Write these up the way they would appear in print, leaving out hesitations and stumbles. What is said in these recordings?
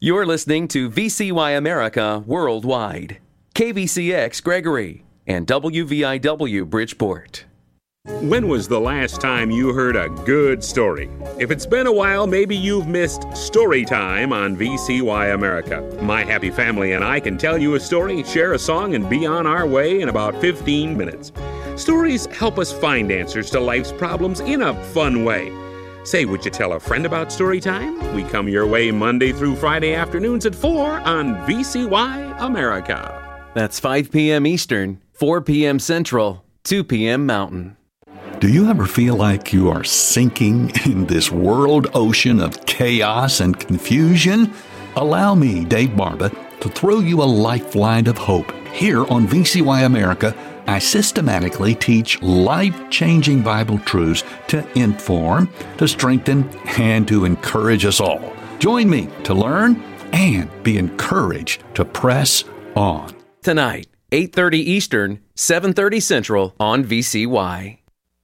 You're listening to VCY America Worldwide, KVCX Gregory, and WVIW Bridgeport. When was the last time you heard a good story? If it's been a while, maybe you've missed Story Time on VCY America. My happy family and I can tell you a story, share a song, and be on our way in about 15 minutes. Stories help us find answers to life's problems in a fun way. Say, would you tell a friend about Story Time? We come your way Monday through Friday afternoons at 4 on VCY America. That's 5 p.m. Eastern, 4 p.m. Central, 2 p.m. Mountain. Do you ever feel like you are sinking in this world ocean of chaos and confusion? Allow me, Dave Barba, to throw you a lifeline of hope. Here on VCY America, I systematically teach life-changing Bible truths to inform, to strengthen, and to encourage us all. Join me to learn and be encouraged to press on. Tonight, 8:30 Eastern, 7:30 Central on VCY.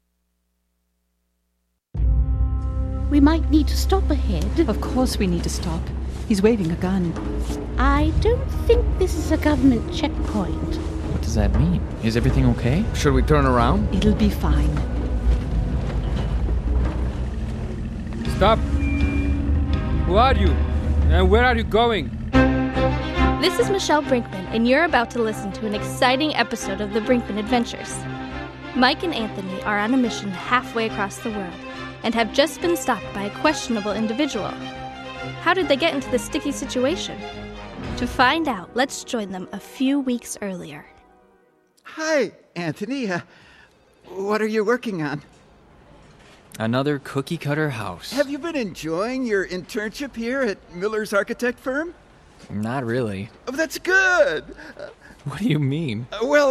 We might need to stop ahead. Of course we need to stop. He's waving a gun. I don't think this is a government checkpoint. What does that mean? Is everything okay? Should we turn around? It'll be fine. Stop! Who are you? And where are you going? This is Michelle Brinkman, and you're about to listen to an exciting episode of the Brinkman Adventures. Mike and Anthony are on a mission halfway across the world and have just been stopped by a questionable individual. How did they get into this sticky situation? To find out, let's join them a few weeks earlier. Hi, Anthony. What are you working on? Another cookie-cutter house. Have you been enjoying your internship here at Miller's architect firm? Not really. Oh, that's good. What do you mean?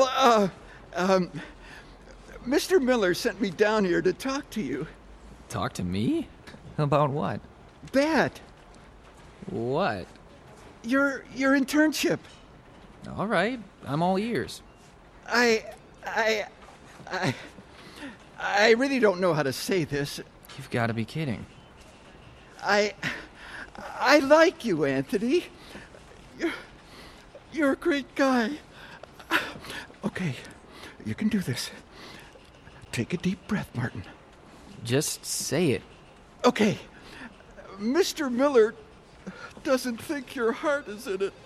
Mr. Miller sent me down here to talk to you. Talk to me? About what? That. What? Your internship. All right, I'm all ears. I really don't know how to say this. You've got to be kidding. I like you, Anthony. You're a great guy. Okay, you can do this. Take a deep breath, Martin. Just say it. Okay. Mr. Miller doesn't think your heart is in it.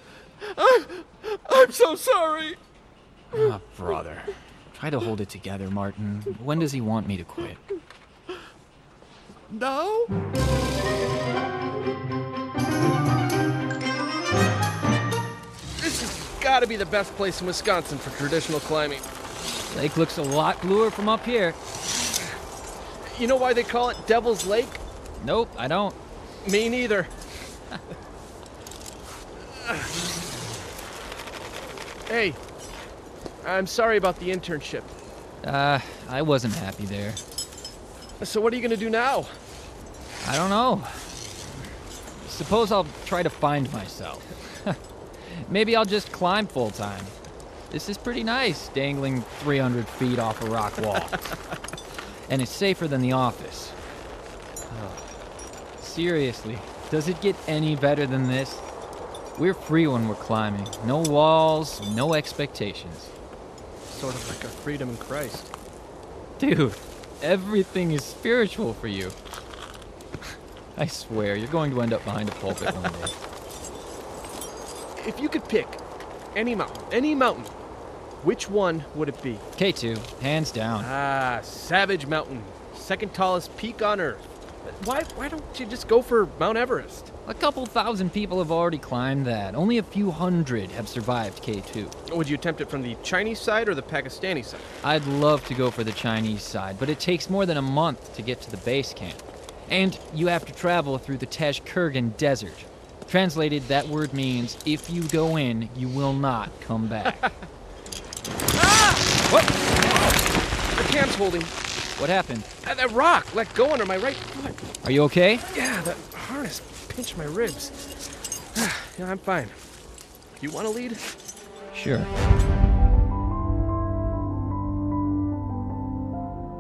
I'm so sorry. Ah, brother. Try to hold it together, Martin. When does he want me to quit? Now? This has got to be the best place in Wisconsin for traditional climbing. Lake looks a lot bluer from up here. You know why they call it Devil's Lake? Nope, I don't. Me neither. Hey, I'm sorry about the internship. I wasn't happy there. So what are you going to do now? I don't know. Suppose I'll try to find myself. Maybe I'll just climb full-time. This is pretty nice, dangling 300 feet off a rock wall. And it's safer than the office. Oh. Seriously, does it get any better than this? We're free when we're climbing. No walls, no expectations. Sort of like our freedom in Christ. Dude, everything is spiritual for you. I swear, you're going to end up behind a pulpit one day. If you could pick any mountain, which one would it be? K2, hands down. Savage Mountain, second tallest peak on Earth. Why don't you just go for Mount Everest? A couple thousand people have already climbed that. Only a few hundred have survived K2. Would you attempt it from the Chinese side or the Pakistani side? I'd love to go for the Chinese side, but it takes more than a month to get to the base camp. And you have to travel through the Tashkurgan Desert. Translated, that word means, if you go in, you will not come back. What? The camp's holding. What happened? That rock let go under my right foot. Are you okay? Yeah, that harness pinched my ribs. Yeah, I'm fine. You want to lead? Sure.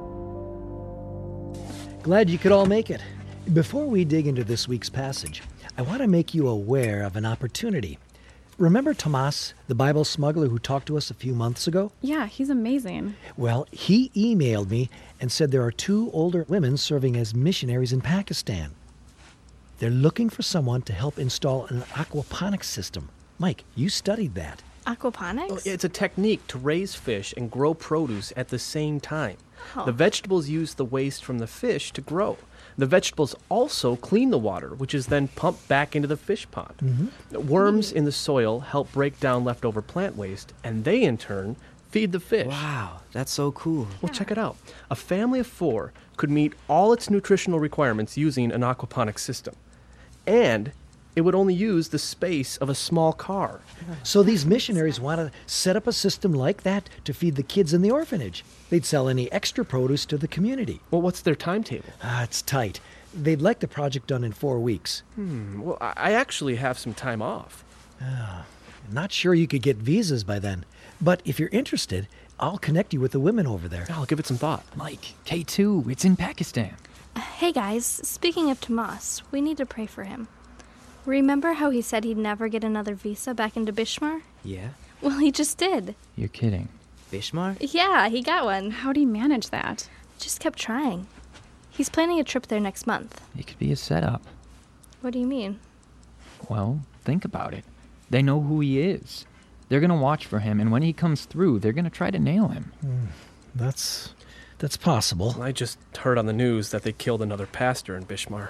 Glad you could all make it. Before we dig into this week's passage, I want to make you aware of an opportunity. Remember Tomas, the Bible smuggler who talked to us a few months ago? Yeah, he's amazing. Well, he emailed me and said there are 2 older women serving as missionaries in Pakistan. They're looking for someone to help install an aquaponics system. Mike, you studied that. Aquaponics? Oh, it's a technique to raise fish and grow produce at the same time. Oh. The vegetables use the waste from the fish to grow. The vegetables also clean the water, which is then pumped back into the fish pond. Mm-hmm. Worms in the soil help break down leftover plant waste, and they, in turn, feed the fish. Wow, that's so cool. Well, check it out. A family of 4 could meet all its nutritional requirements using an aquaponics system. And it would only use the space of a small car. So these missionaries want to set up a system like that to feed the kids in the orphanage. They'd sell any extra produce to the community. Well, what's their timetable? It's tight. They'd like the project done in 4 weeks. Well, I actually have some time off. Not sure you could get visas by then. But if you're interested, I'll connect you with the women over there. I'll give it some thought. Mike, K2, it's in Pakistan. Hey guys, speaking of Tomas, we need to pray for him. Remember how he said he'd never get another visa back into Bishmar? Yeah? Well, he just did. You're kidding. Bishmar? Yeah, he got one. How'd he manage that? Just kept trying. He's planning a trip there next month. It could be a setup. What do you mean? Well, think about it. They know who he is. They're going to watch for him, and when he comes through, they're going to try to nail him. That's possible. I just heard on the news that they killed another pastor in Bishmar.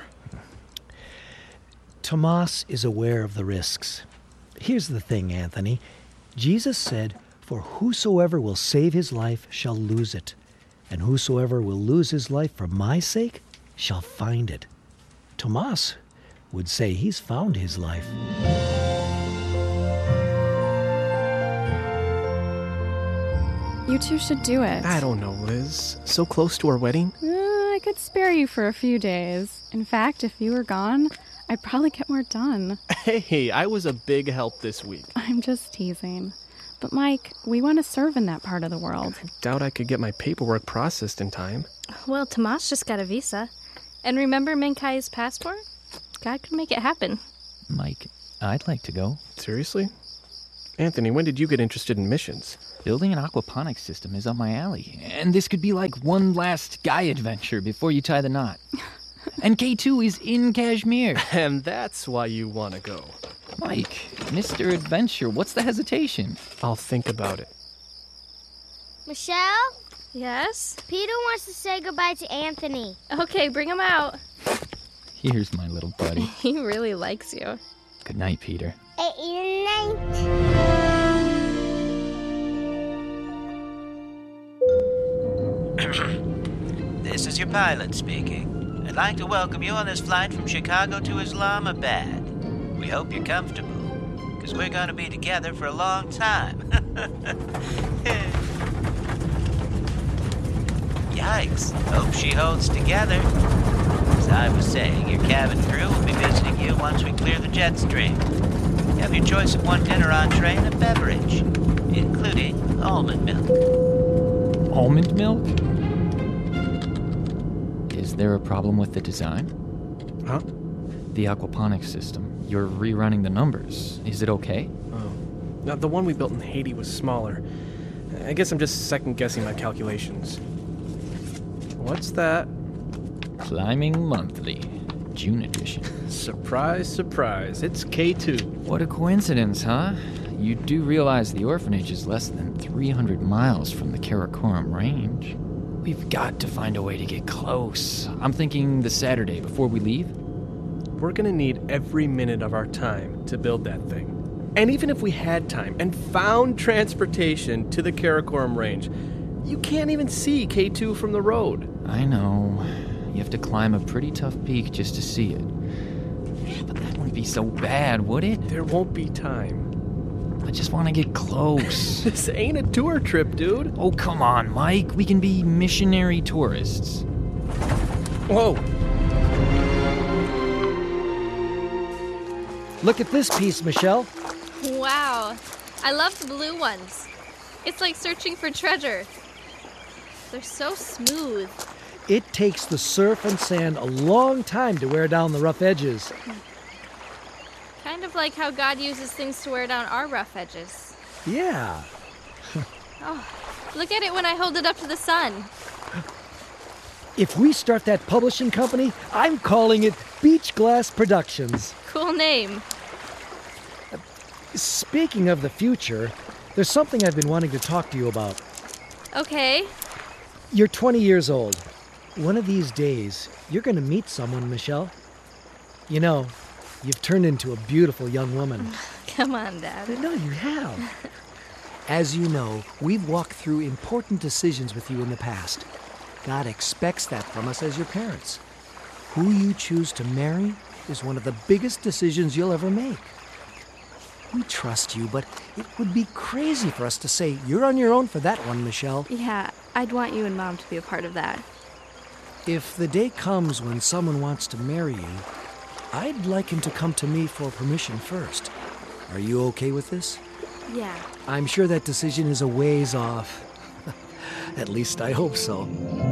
Tomas is aware of the risks. Here's the thing, Anthony. Jesus said, "For whosoever will save his life shall lose it, and whosoever will lose his life for my sake shall find it." Tomas would say he's found his life. You two should do it. I don't know, Liz. So close to our wedding? I could spare you for a few days. In fact, if you were gone, I'd probably get more done. Hey, I was a big help this week. I'm just teasing. But Mike, we want to serve in that part of the world. I doubt I could get my paperwork processed in time. Well, Tomas just got a visa. And remember Menkai's passport? God could make it happen. Mike, I'd like to go. Seriously? Anthony, when did you get interested in missions? Building an aquaponics system is up my alley. And this could be like one last guy adventure before you tie the knot. And K2 is in Kashmir. And that's why you want to go. Mike, Mr. Adventure, what's the hesitation? I'll think about it. Michelle? Yes? Peter wants to say goodbye to Anthony. Okay, bring him out. Here's my little buddy. He really likes you. Good night, Peter. This is your pilot speaking. I'd like to welcome you on this flight from Chicago to Islamabad. We hope you're comfortable, because we're going to be together for a long time. Yikes. Hope she holds together. As I was saying, your cabin crew will be visiting you once we clear the jet stream. You have your choice of one dinner entree and a beverage, including almond milk. Almond milk? Is there a problem with the design? Huh? The aquaponics system. You're rerunning the numbers. Is it okay? Oh. Now, the one we built in Haiti was smaller. I guess I'm just second-guessing my calculations. What's that? Climbing Monthly, June edition. Surprise, surprise. It's K2. What a coincidence, huh? You do realize the orphanage is less than 300 miles from the Karakoram Range. We've got to find a way to get close. I'm thinking the Saturday before we leave. We're gonna need every minute of our time to build that thing. And even if we had time and found transportation to the Karakoram Range, you can't even see K2 from the road. I know. You have to climb a pretty tough peak just to see it. But that wouldn't be so bad, would it? There won't be time. I just want to get close. This ain't a tour trip, dude. Oh, come on, Mike. We can be missionary tourists. Whoa. Look at this piece, Michelle. Wow. I love the blue ones. It's like searching for treasure. They're so smooth. It takes the surf and sand a long time to wear down the rough edges. of like how God uses things to wear down our rough edges. Yeah. Oh, look at it when I hold it up to the sun. If we start that publishing company, I'm calling it Beach Glass Productions. Cool name. Speaking of the future, there's something I've been wanting to talk to you about. Okay. You're 20 years old. One of these days, you're going to meet someone, Michelle. You know, you've turned into a beautiful young woman. Come on, Dad. No, you have. As you know, we've walked through important decisions with you in the past. God expects that from us as your parents. Who you choose to marry is one of the biggest decisions you'll ever make. We trust you, but it would be crazy for us to say you're on your own for that one, Michelle. Yeah, I'd want you and Mom to be a part of that. If the day comes when someone wants to marry you, I'd like him to come to me for permission first. Are you okay with this? Yeah. I'm sure that decision is a ways off. At least I hope so.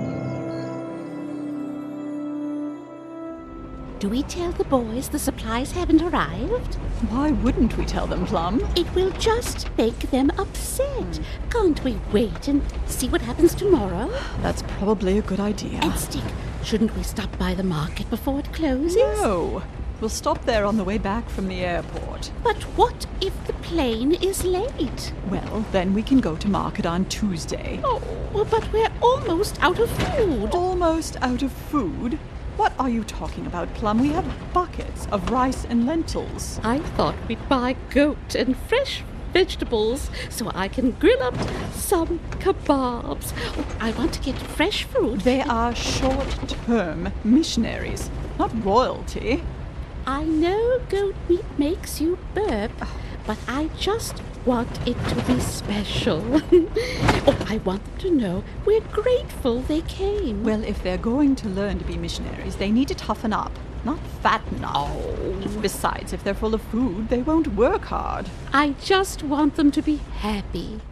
Do we tell the boys the supplies haven't arrived? Why wouldn't we tell them, Plum? It will just make them upset. Can't we wait and see what happens tomorrow? That's probably a good idea. And Stick, shouldn't we stop by the market before it closes? No. We'll stop there on the way back from the airport. But what if the plane is late? Well, then we can go to market on Tuesday. Oh, but we're almost out of food. Almost out of food? What are you talking about, Plum? We have buckets of rice and lentils. I thought we'd buy goat and fresh vegetables so I can grill up some kebabs. Oh, I want to get fresh fruit. They are short-term missionaries, not royalty. I know goat meat makes you burp, but I just want it to be special. Oh, I want them to know we're grateful they came. Well, if they're going to learn to be missionaries, they need to toughen up, not fatten up. Oh. Besides, if they're full of food, they won't work hard. I just want them to be happy.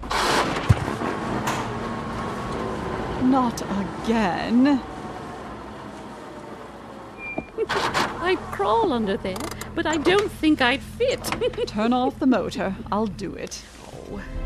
Not again. I'd crawl under there, but I don't think I'd fit. Turn off the motor. I'll do it. Oh.